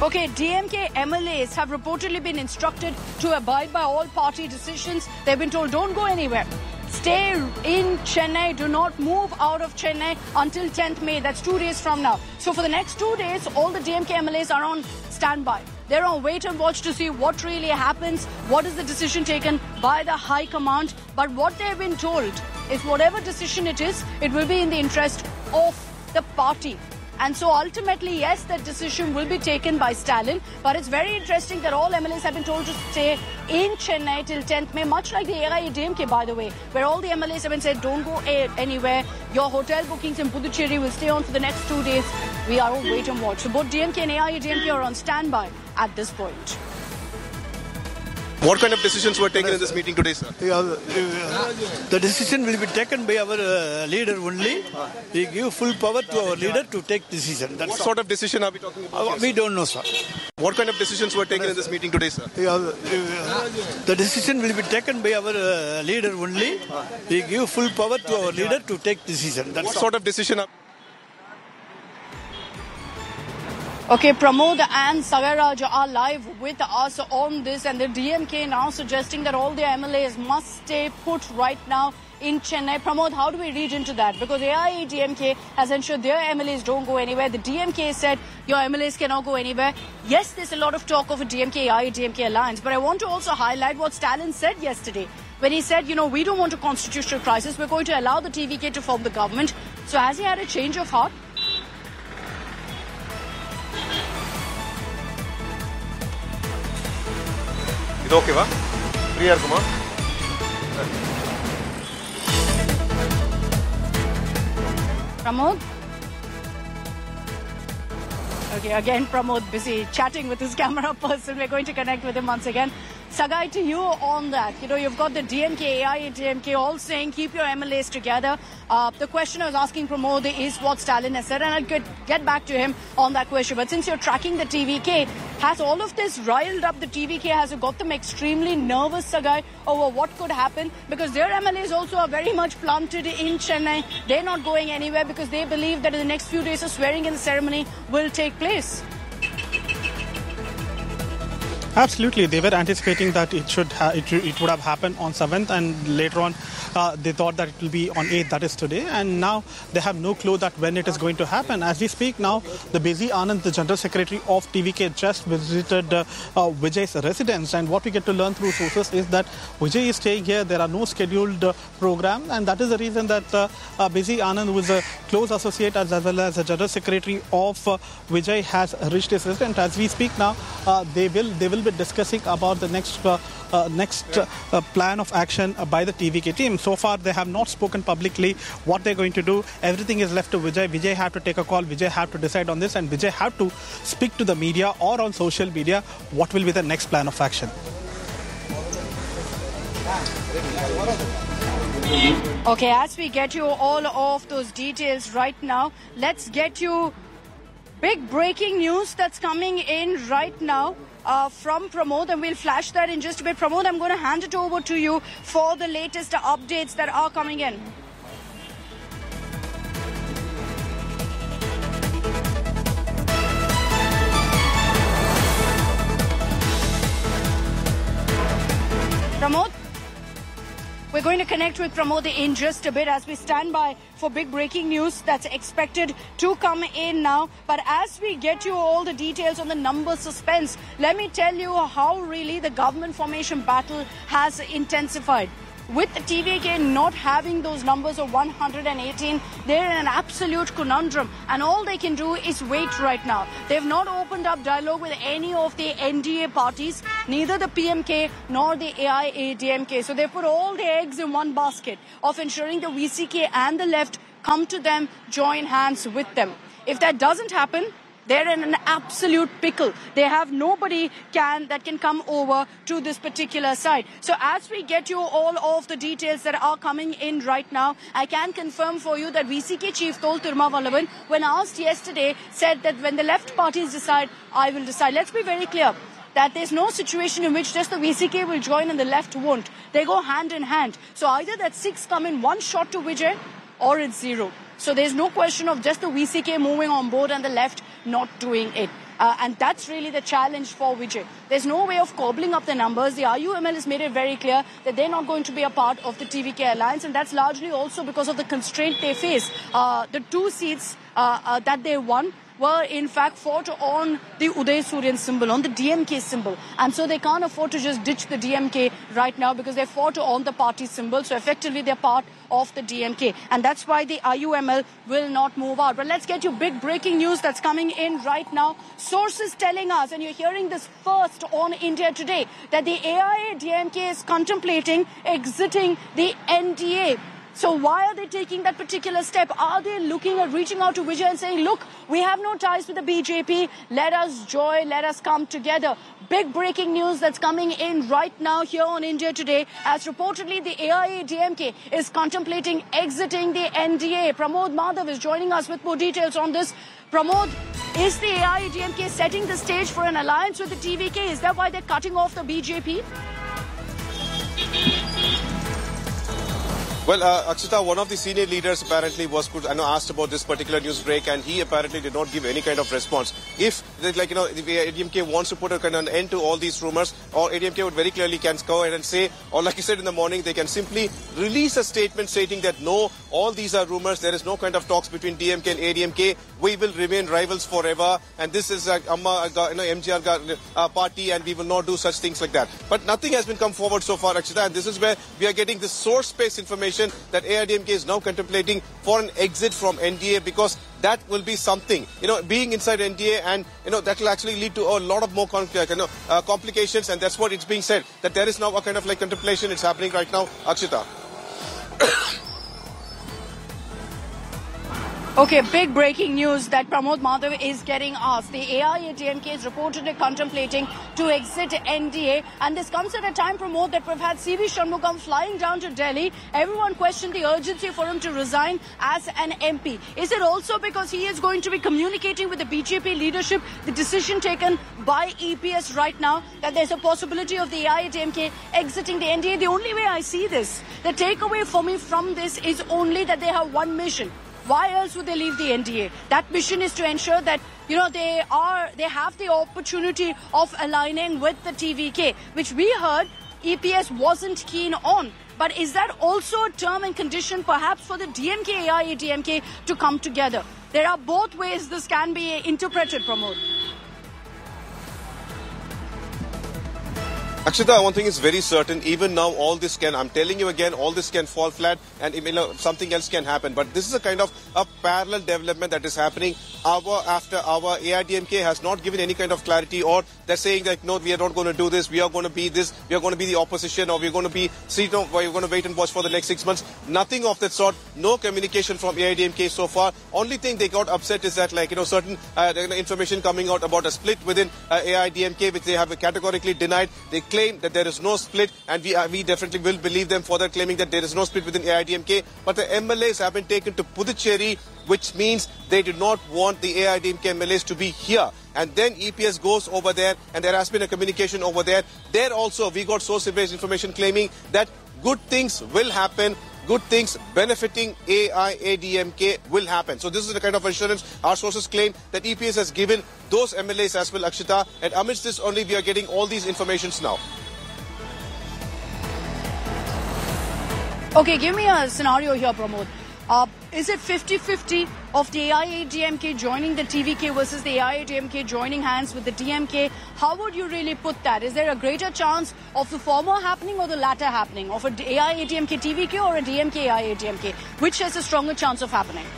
Okay, DMK MLAs have reportedly been instructed to abide by all party decisions. They've been told don't go anywhere. Stay in Chennai. Do not move out of Chennai until 10th May. That's 2 days from now. So for the next 2 days, all the DMK MLAs are on standby. They're on wait and watch to see what really happens, what is the decision taken by the High Command. But what they've been told is whatever decision it is, it will be in the interest of the party. And so ultimately, yes, that decision will be taken by Stalin. But it's very interesting that all MLAs have been told to stay in Chennai till 10th May, much like the AIADMK, by the way, where all the MLAs have been said, don't go anywhere. Your hotel bookings in Puducherry will stay on for the next 2 days. We are on wait and watch. So both DMK and AIADMK are on standby at this point. What kind of decisions were taken in this meeting today, sir? The decision will be taken by our leader only. We give full power to our leader to take decision. What sort of decision are we talking about? We don't know, sir. What kind of decisions were taken in this meeting today, sir? The decision will be taken by our leader only. We give full power to our leader to take decision. What sort of decision are... Okay, Pramod and Sagaraj are live with us on this, and the DMK now suggesting that all the MLAs must stay put right now in Chennai. Pramod, how do we read into that? Because AIADMK has ensured their MLAs don't go anywhere. The DMK said your MLAs cannot go anywhere. Yes, there's a lot of talk of a DMK-AIADMK alliance, but I want to also highlight what Stalin said yesterday when he said, we don't want a constitutional crisis. We're going to allow the TVK to form the government. So has he had a change of heart? Is it okay, va? Clear, Kumar. Pramod? Okay, again, Pramod busy chatting with his camera person. We're going to connect with him once again. Sagai, to you on that. You've got the DMK, AIADMK all saying keep your MLAs together. The question I was asking Pramod is what Stalin has said, and I'll get back to him on that question. But since you're tracking the TVK, has all of this riled up the TVK? Has it got them extremely nervous, Sagai, over what could happen? Because their MLAs also are very much planted in Chennai. They're not going anywhere because they believe that in the next few days a swearing-in ceremony will take place. Absolutely, they were anticipating that it would have happened on 7th, and later on they thought that it will be on 8th, that is today, and now they have no clue that when it is going to happen. As we speak now, the Busy Anand, the General Secretary of TVK, just visited Vijay's residence, and what we get to learn through sources is that Vijay is staying here. There are no scheduled program, and that is the reason that Busy Anand, who is a close associate as well as the General Secretary of Vijay, has reached his residence. As we speak now, they will be discussing about the next plan of action by the TVK team. So far, they have not spoken publicly what they're going to do. Everything is left to Vijay. Vijay have to take a call. Vijay have to decide on this, and Vijay have to speak to the media or on social media what will be the next plan of action. Okay, as we get you all of those details right now, let's get you big breaking news that's coming in right now from Pramod, and we'll flash that in just a bit. Pramod, I'm going to hand it over to you for the latest updates that are coming in. Pramod? We're going to connect with Pramod in just a bit as we stand by for big breaking news that's expected to come in now. But as we get you all the details on the number suspense, let me tell you how really the government formation battle has intensified. With the TVK not having those numbers of 118, they're in an absolute conundrum, and all they can do is wait right now. They've not opened up dialogue with any of the NDA parties, neither the PMK nor the AIADMK. So they put all their eggs in one basket of ensuring the VCK and the left come to them, join hands with them. If that doesn't happen, they're in an absolute pickle. They have nobody that can come over to this particular side. So as we get you all of the details that are coming in right now, I can confirm for you that VCK Chief Tol Tirumavallavan, when asked yesterday, said that when the left parties decide, I will decide. Let's be very clear that there's no situation in which just the VCK will join and the left won't. They go hand in hand. So either that 6 come in one shot to Vijay or it's 0. So there's no question of just the VCK moving on board and the left not doing it. And that's really the challenge for Vijay. There's no way of cobbling up the numbers. The IUML has made it very clear that they're not going to be a part of the TVK alliance, and that's largely also because of the constraint they face. The 2 seats that they won were in fact fought on the Uday Suryan symbol, on the DMK symbol. And so they can't afford to just ditch the DMK right now because they fought on the party symbol. So effectively they're part of the DMK. And that's why the IUML will not move out. But let's get you big breaking news that's coming in right now. Sources telling us, and you're hearing this first on India Today, that the AIADMK is contemplating exiting the NDA. So why are they taking that particular step? Are they looking at reaching out to Vijay and saying, look, we have no ties with the BJP. Let us join, let us come together. Big breaking news that's coming in right now here on India Today, as reportedly the AIADMK is contemplating exiting the NDA. Pramod Madhav is joining us with more details on this. Pramod, is the AIADMK setting the stage for an alliance with the TVK? Is that why they're cutting off the BJP? Well, Akshita, one of the senior leaders apparently was asked about this particular news break, and he apparently did not give any kind of response. If, the ADMK wants to put an end to all these rumors, or ADMK would very clearly can go ahead and say, or like you said in the morning, they can simply release a statement stating that no, all these are rumors, there is no kind of talks between DMK and ADMK, we will remain rivals forever, and this is MGR party, and we will not do such things like that. But nothing has been come forward so far, Akshita, and this is where we are getting the source-based information that AIADMK is now contemplating for an exit from NDA, because that will be something, being inside NDA, and that will actually lead to a lot of more complications, and that's what it's being said, that there is now a kind of contemplation it's happening right now, Akshita. Okay, big breaking news that Pramod Madhav is getting asked. The AIADMK is reportedly contemplating to exit NDA, and this comes at a time, Pramod, that we've had CV Shanmugam flying down to Delhi. Everyone questioned the urgency for him to resign as an MP. Is it also because he is going to be communicating with the BJP leadership, the decision taken by EPS right now, that there's a possibility of the AIADMK exiting the NDA? The only way I see this, the takeaway for me from this is only that they have one mission. Why else would they leave the NDA? That mission is to ensure that, they have the opportunity of aligning with the TVK, which we heard EPS wasn't keen on. But is that also a term and condition perhaps for the DMK, AIADMK to come together? There are both ways this can be interpreted, Pramod. Akshita, one thing is very certain, even now all this I'm telling you again, all this can fall flat and something else can happen. But this is a kind of a parallel development that is happening hour after hour. AIADMK has not given any kind of clarity, or they're saying that no, we are not going to do this, we are going to be this, we are going to be the opposition, or we're going to be, we're going to wait and watch for the next 6 months. Nothing of that sort, no communication from AIADMK so far. Only thing they got upset is that certain information coming out about a split within AIADMK, which they have categorically denied. They claim that there is no split, and we definitely will believe them for that, claiming that there is no split within AIADMK. But the MLAs have been taken to Puducherry, which means they do not want the AIADMK MLAs to be here. And then EPS goes over there, and there has been a communication over there. There also, we got source-based information claiming that good things will happen. Good things benefiting AIADMK will happen. So this is the kind of assurance our sources claim that EPS has given those MLAs as well, Akshita. And amidst this only, we are getting all these informations now. Okay, give me a scenario here, Pramod. Is it 50-50 of the AIADMK joining the TVK versus the AIADMK joining hands with the DMK? How would you really put that? Is there a greater chance of the former happening or the latter happening? Of a AIADMK TVK or a DMK AIADMK? Which has a stronger chance of happening?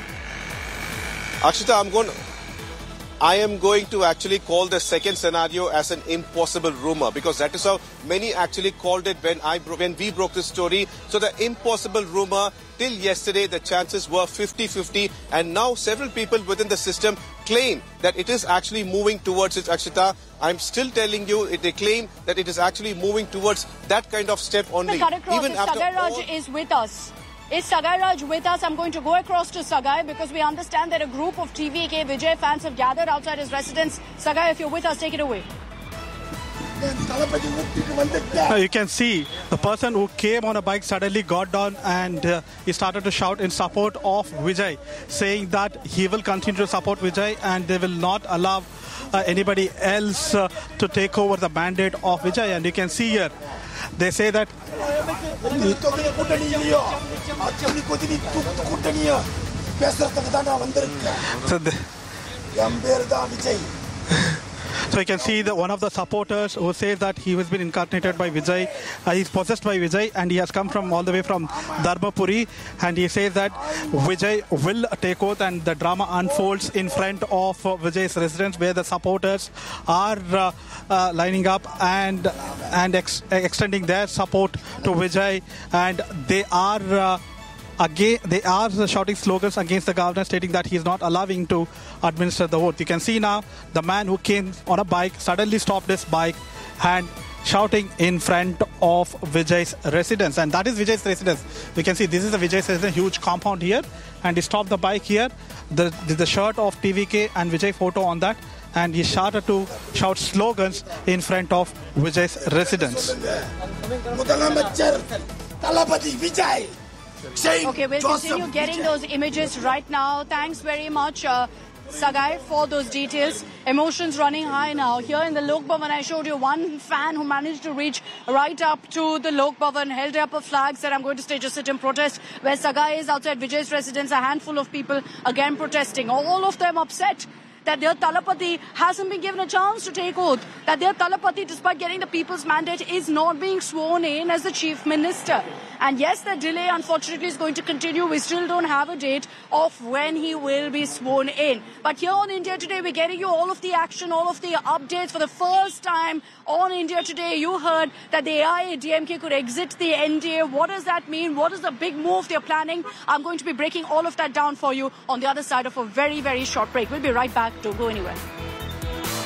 Akshita, I am going to actually call the second scenario as an impossible rumor, because that is how many actually called it when we broke this story. So the impossible rumor, till yesterday the chances were 50-50, and now several people within the system claim that it is actually moving towards it, Akshita. I'm still telling you, they claim that it is actually moving towards that kind of step only. Even after Sagai is with us. Is Sagai Raj with us? I'm going to go across to Sagai, because we understand that a group of TVK Vijay fans have gathered outside his residence. Sagai, if you're with us, take it away. You can see the person who came on a bike suddenly got down and he started to shout in support of Vijay, saying that he will continue to support Vijay and they will not allow anybody else to take over the mandate of Vijay. And you can see here, they say that so you can see that one of the supporters who says that he has been incarnated by Vijay, he's possessed by Vijay, and he has come from all the way from Dharmapuri, and he says that Vijay will take oath, and the drama unfolds in front of Vijay's residence, where the supporters are lining up and extending their support to Vijay, and they are shouting slogans against the governor, stating that he is not allowing to administer the oath. You can see now the man who came on a bike suddenly stopped his bike and shouting in front of Vijay's residence. And that is Vijay's residence. You can see this is the Vijay's residence, huge compound here. And he stopped the bike here. The shirt of TVK and Vijay photo on that. And he started to shout slogans in front of Vijay's residence. Okay, we'll continue getting those images right now. Thanks very much, Sagai, for those details. Emotions running high now. Here in the Lok Bhavan, I showed you one fan who managed to reach right up to the Lok Bhavan, held up a flag, said, I'm going to stage a sit-in protest. Where Sagai is outside Vijay's residence, a handful of people again protesting. All of them upset that their Talapati hasn't been given a chance to take oath, that their Talapati, despite getting the people's mandate, is not being sworn in as the chief minister. And yes, the delay, unfortunately, is going to continue. We still don't have a date of when he will be sworn in. But here on India Today, we're getting you all of the action, all of the updates. For the first time on India Today, you heard that the AIADMK could exit the NDA. What does that mean? What is the big move they're planning? I'm going to be breaking all of that down for you on the other side of a very, very short break. We'll be right back. Don't go anywhere.